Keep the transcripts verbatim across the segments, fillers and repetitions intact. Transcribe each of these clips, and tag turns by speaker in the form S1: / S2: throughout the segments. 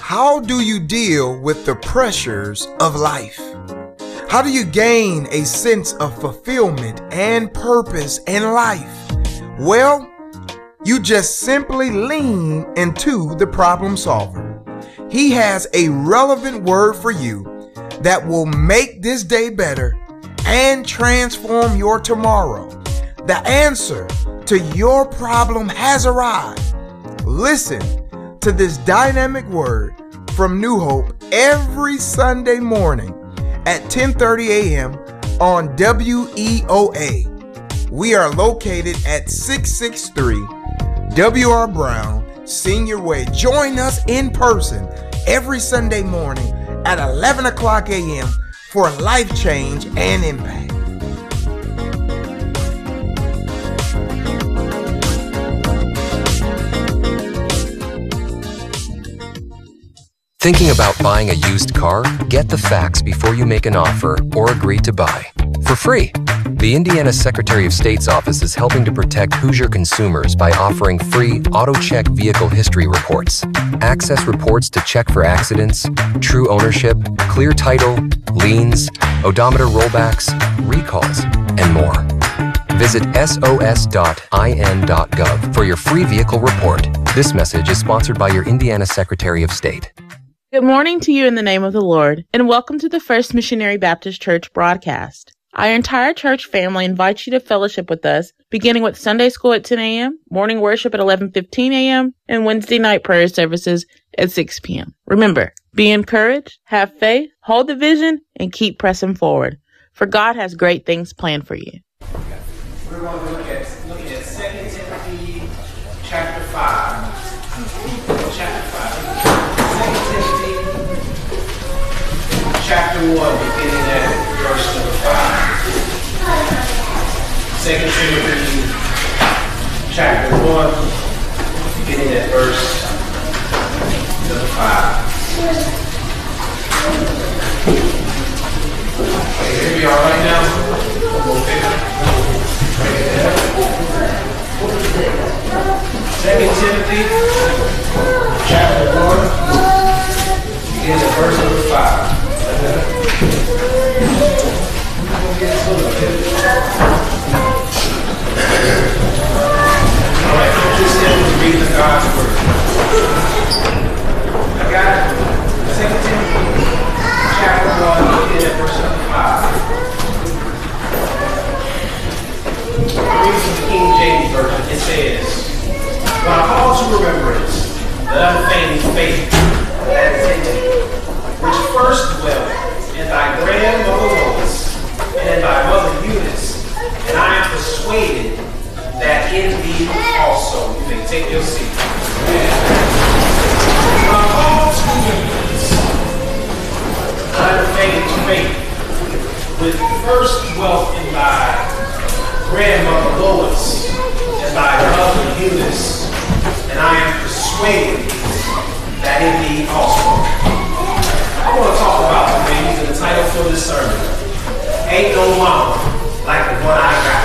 S1: How do you deal with the pressures of life? How do you gain a sense of fulfillment and purpose in life? Well, you just simply lean into the problem solver. He has a relevant word for you that will make this day better and transform your tomorrow. The answer to your problem has arrived. Listen to this dynamic word from New Hope every Sunday morning at ten thirty a.m. on W E O A. We are located at six sixty-three W R Brown Senior Way. Join us in person every Sunday morning at eleven o'clock a.m. for life change and impact.
S2: Thinking about buying a used car? Get the facts before you make an offer or agree to buy. For free. The Indiana Secretary of State's office is helping to protect Hoosier consumers by offering free auto-check vehicle history reports. Access reports to check for accidents, true ownership, clear title, liens, odometer rollbacks, recalls, and more. Visit S O S dot I N dot gov for your free vehicle report. This message is sponsored by your Indiana Secretary of State.
S3: Good morning to you in the name of the Lord, and welcome to the First Missionary Baptist Church broadcast. Our entire church family invites you to fellowship with us, beginning with Sunday school at ten a.m., morning worship at eleven fifteen a.m., and Wednesday night prayer services at six p.m. Remember, be encouraged, have faith, hold the vision, and keep pressing forward, for God has great things planned for you.
S4: We're going to look at, look at Second Timothy chapter five. Chapter five. Second Timothy chapter one, beginning at verse number five. Second Timothy chapter one, beginning at verse number five. Okay, here we are right now. Okay. Second Timothy chapter one, beginning at verse number five. Alright, just stand to read the God's word. I got Second Timothy chapter one, beginning at verse number five. Reading from the King James Version, it says, "When I call to remembrance the unfeigned faith that is in thee, which first dwelt in thy grandmother Lois and in thy mother Eunice, and I am persuaded that in thee also." You may take your seat. When I call to remembrance the unfeigned faith which first dwelt in thy grandmother Lois and thy mother Eunice, and I am persuaded that in thee also. I want to talk about today, using the title for this sermon, Ain't No Mama Like the One I Got.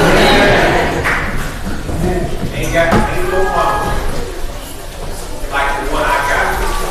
S4: Ain't got ain't no mama like the one I got.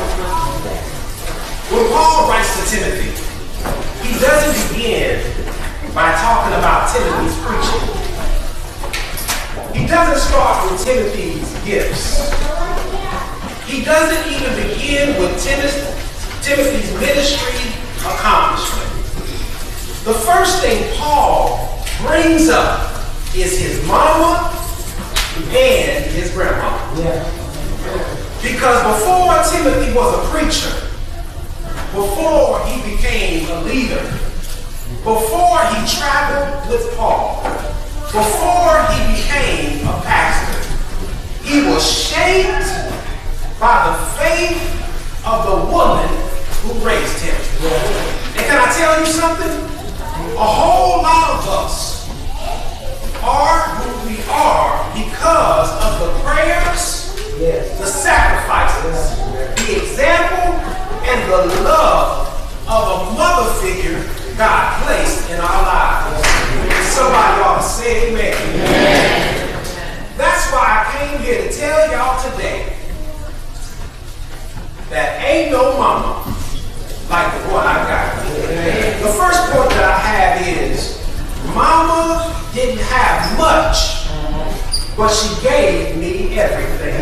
S4: When Paul writes to Timothy, he doesn't begin by talking about Timothy's preaching. He doesn't start with Timothy's gifts. He doesn't even begin with Timothy, Timothy's ministry accomplishment. The first thing Paul brings up is his mama and his grandma. Yeah. Because before Timothy was a preacher, before he became a leader, before he traveled with Paul, before he became a pastor, he was shaped by the faith of the woman who raised him. And can I tell you something? A whole lot of us are who we are because of the prayers, the sacrifices, the example, and the love of a mother figure God placed in our lives. Somebody ought to say amen. Amen. That's why I came here to tell y'all today that ain't no mama like the one I got. The first point that I have is, mama didn't have much, but she gave me everything.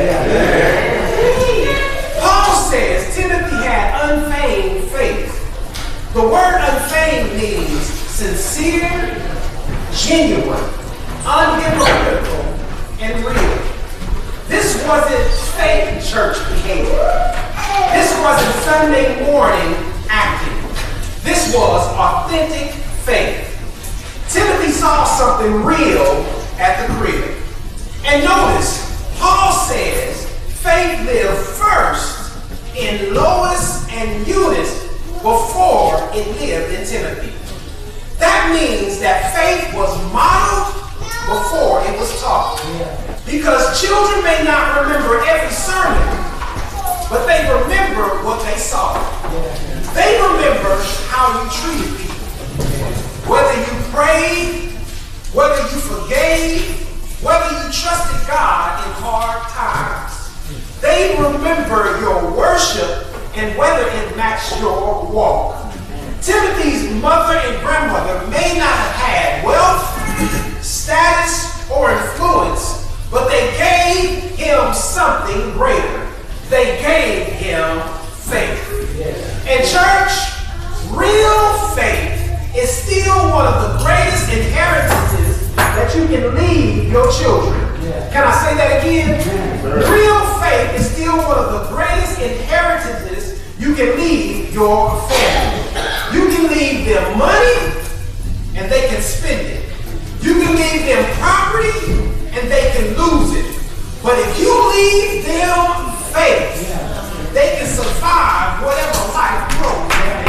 S4: Paul says Timothy had unfeigned faith. The word unfeigned means sincere, genuine, unhypocritical, and real. This wasn't fake church behavior. This wasn't Sunday morning acting. This was authentic faith. Timothy saw something real at the crib. And notice, Paul says faith lived first in Lois and Eunice before it lived in Timothy. That means that faith was modeled before it was taught. Because children may not remember every sermon, but they remember what they saw. They remember how you treated people. Whether you prayed, whether you forgave, whether you trusted God in hard times. They remember your worship and whether it matched your walk. Timothy's mother and grandmother may not have had wealth, status, or influence, but they gave him something greater. They gave him faith. And church, real faith is still one of the greatest inheritances that you can leave your children. Can I say that again? Real faith is still one of the greatest inheritances you can leave your family. You can leave them money and they can spend it. You can leave them property and they can lose it. But if you leave them faith, they can survive whatever life throws at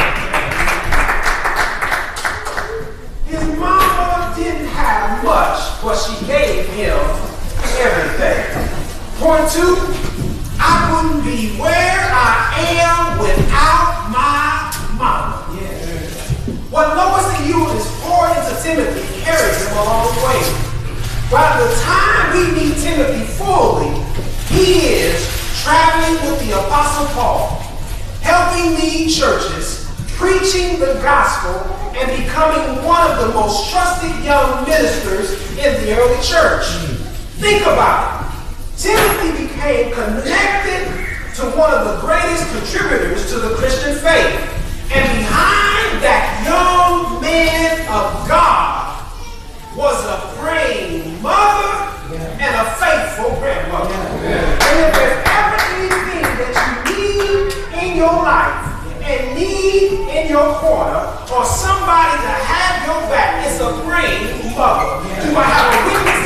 S4: them. His mama didn't have much, but she gave him everything. Point two, I wouldn't be where I am without my mama. What Lois and Eunice poured into Timothy carried him a long way. By the time we meet Timothy fully, he is traveling with the Apostle Paul, helping lead churches, preaching the gospel, and becoming one of the most trusted young ministers in the early church. Think about it. Timothy became connected to one of the greatest contributors to the Christian faith. And behind that young man of God was a praying mother and a faithful grandmother. And if there's ever anything that you need in your life and need in your corner, or somebody to have your back, it's a praying mother. Do I have a witness?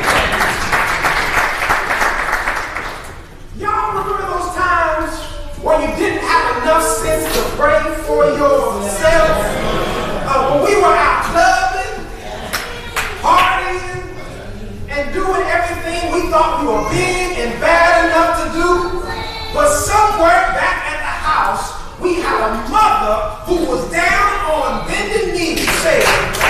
S4: Y'all remember those times when you didn't have enough sense to pray for yourself? Uh, when we were out clubbing, partying, and doing everything we thought we were big and bad enough to do, but somewhere back at the house, we had a mother who was down on bended knees saying,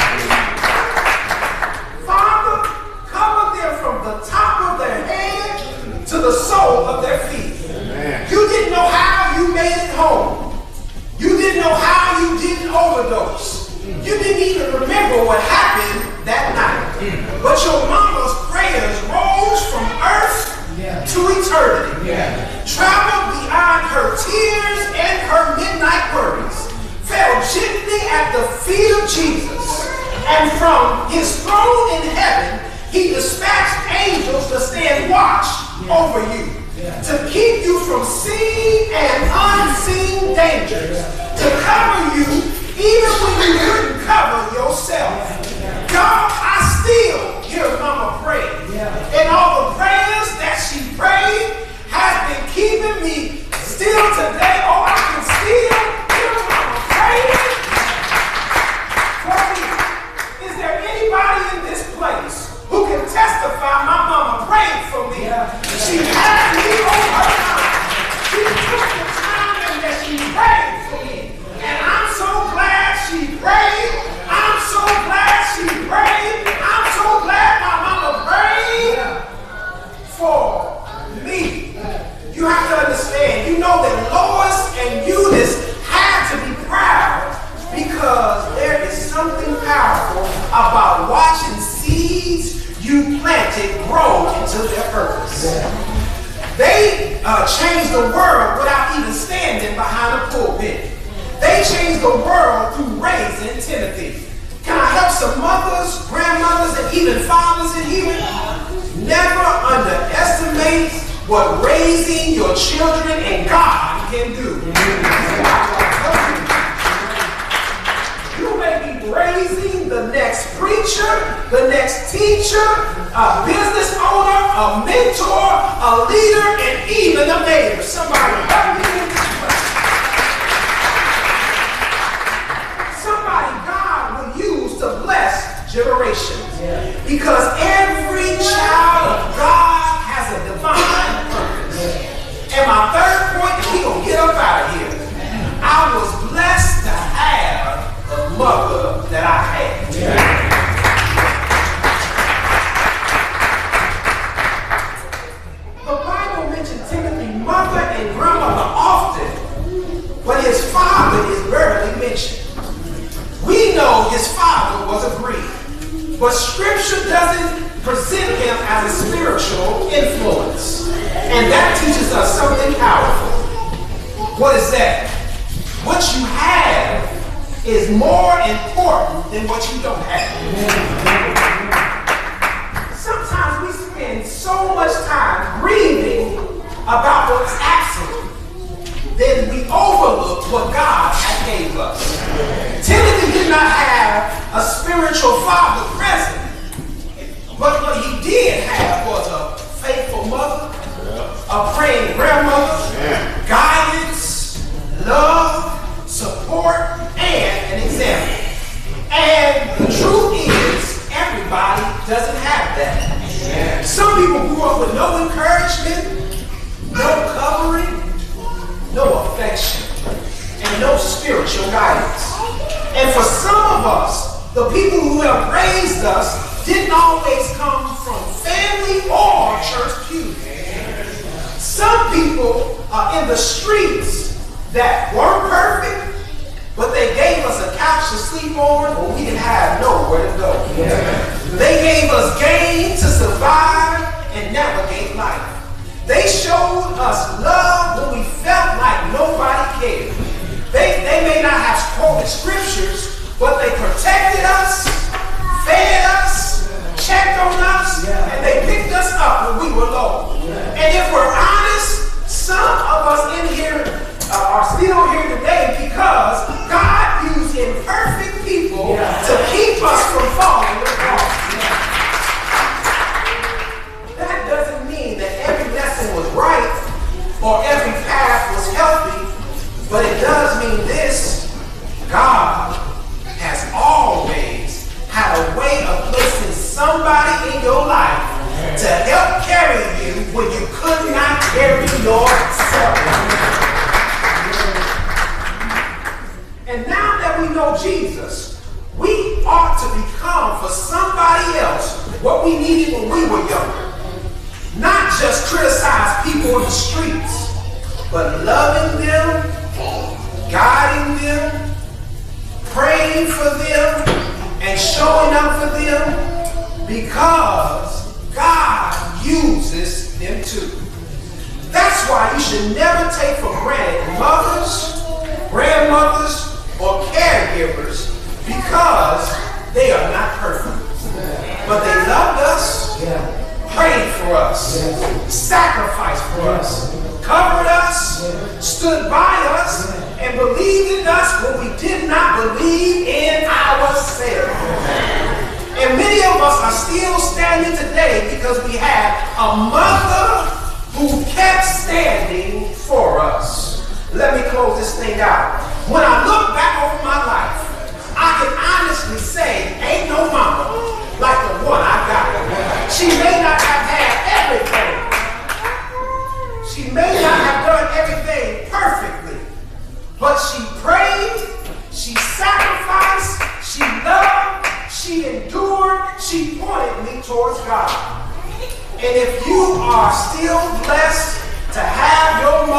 S4: Father, cover them from the top of their head to the sole of their feet. Amen. You didn't know how you made it home. You didn't know how you didn't overdose. You didn't even remember what happened that night. But your mama's prayers rose from earth yeah. to eternity. Yeah. Traveled beyond her tears and her midnight worries. Fell gently at the feet of Jesus. And from his throne in heaven, he dispatched angels to stand watch yeah. over you. Yeah. To keep you from seen and unseen dangers. Yeah. To cover you even when you couldn't cover yourself. Yeah. God, I still hear mama pray. Yeah. And all the prayers that she prayed has been keeping me still today. Oh, I can still hear mama praying for me. Is there anybody in this place who can testify my mama prayed for me? Yeah. She had me on her mind. She took the time and that she prayed for me. And I'm so glad she prayed. I'm so glad she prayed. I'm so glad my mama prayed. Yeah. changed the world without even standing behind a pulpit. They changed the world through raising Timothy. Can I help some mothers, grandmothers, and even fathers in here? Never underestimate what raising your children and God can do. You may be raising the next preacher, the next teacher, a business owner, a mentor, a leader, and even a mayor. Somebody help me. Somebody God will use to bless generations. Because every child of God has a divine purpose. And my third point, and we're going to get up out of here. I was blessed to have the mother that I had. Yeah. The Bible mentioned Timothy's mother and grandmother often, but his father is rarely mentioned. We know his father was a Greek, but Scripture doesn't present him as a spiritual influence. And that teaches us something powerful. What is that? What you have is more important than what you don't have. Sometimes we spend so much time grieving about what's absent, then we overlook what God had gave us. Timothy did not have a spiritual father present, but what he did have was a faithful mother, a praying grandmother, guidance, love, support, and an example. And the truth is, everybody doesn't have that. Some people grew up with no encouragement, no covering, no affection, and no spiritual guidance. And for some of us, the people who have raised us didn't always come from family or church pews. Some people are in the streets that weren't perfect, but they gave us a couch to sleep on when we didn't have nowhere to go. Yeah. They gave us game to survive and navigate life. They showed us love when we felt like nobody cared. They, they may not have quoted scriptures, but they protected us, fed us, checked on us, and they picked us up when we were low. And if we're honest, some of us in here uh, are still here today because God used imperfect people to keep us from falling apart. That doesn't mean that every lesson was right or every path was healthy, but it does mean this: God has always had a way of placing somebody in your life to help carry you when you could not carry yourself. And now that we know Jesus, we ought to become for somebody else what we needed when we were younger. Not just criticize people in the streets, but loving them, guiding them, praying for them, and showing up for them, because God uses them too. That's why you should never take for granted mothers, grandmothers, or caregivers, because they are not perfect. But they loved us, prayed for us, sacrificed for us, covered us, stood by us, and believed in us when we did not believe in ourselves. And many of us are still standing today because we had a mother who kept standing for us. Let me close this thing out. When I look back over my life, I can honestly say, ain't no mama like the one I got. She may not have had everything. She may not have done everything perfectly, but she prayed, she sacrificed, she loved, she endured, she pointed me towards God. And if you are still blessed to have your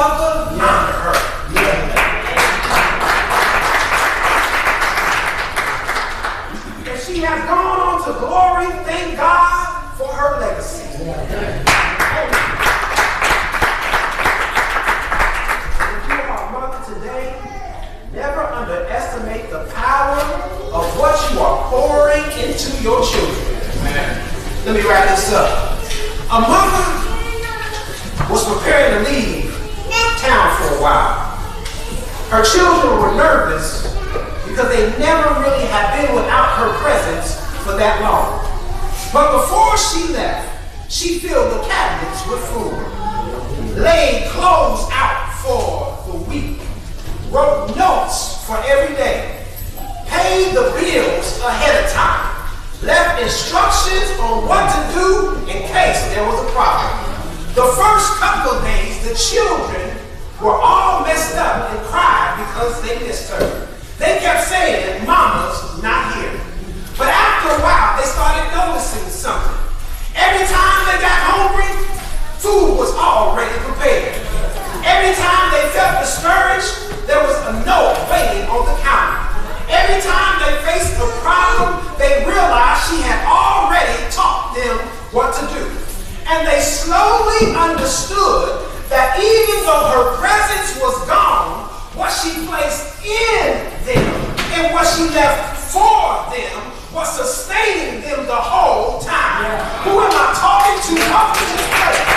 S4: Her children were nervous because they never really had been without her presence for that long. But before she left, she filled the cabinets with food, laid clothes out for the week, wrote notes for every day, paid the bills ahead of time, left instructions on what to do in case there was a problem. The first couple of days, the children were all messed up and cried because they missed her. They kept saying, "Mama's not here." But after a while, they started noticing something. Every time they got hungry, food was already prepared. Every time they felt discouraged, there was a note waiting on the counter. Every time they faced a problem, they realized she had already taught them what to do. And they slowly understood that even though her presence was gone, what she placed in them and what she left for them was sustaining them the whole time. Who am I talking to? Up to this place?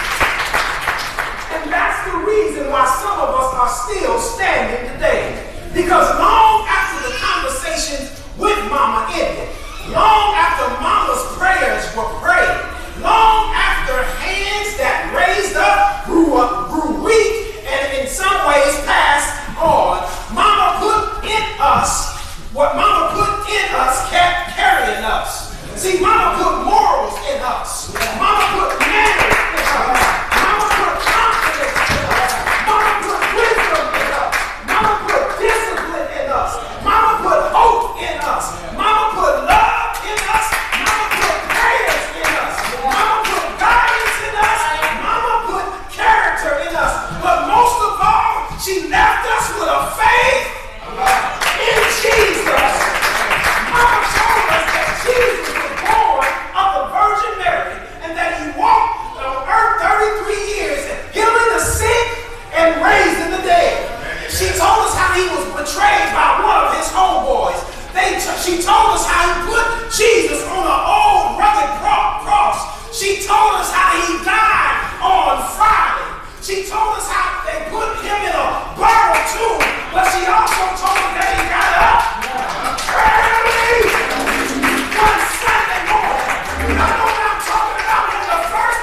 S4: And that's the reason why some of us are still standing today. Because long after the conversations with Mama ended, long after Mama's prayers were prayed, long after hands that raised up grew up